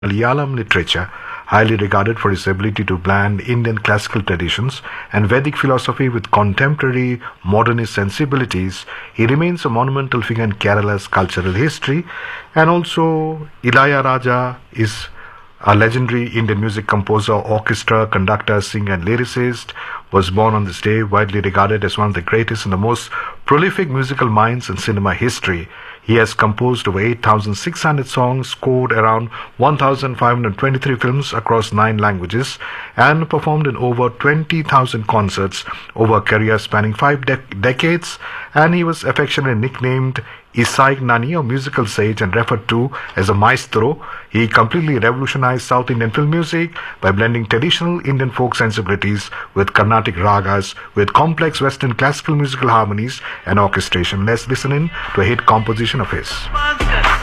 Malayalam literature, highly regarded for his ability to blend Indian classical traditions and Vedic philosophy with contemporary modernist sensibilities. He remains a monumental figure in Kerala's cultural history. And also, Ilayaraja is a legendary Indian music composer, orchestra, conductor, singer, and lyricist. Was born on this day, widely regarded as one of the greatest and the most prolific musical minds in cinema history. He has composed over 8,600 songs, scored around 1,523 films across 9 languages, and performed in over 20,000 concerts over a career spanning 5 decades. And he was affectionately nicknamed Isai Nani, or musical sage, and referred to as a maestro. He completely revolutionized South Indian film music by blending traditional Indian folk sensibilities with Carnatic ragas, with complex Western classical musical harmonies and orchestration. Let's listen in to a hit composition of his.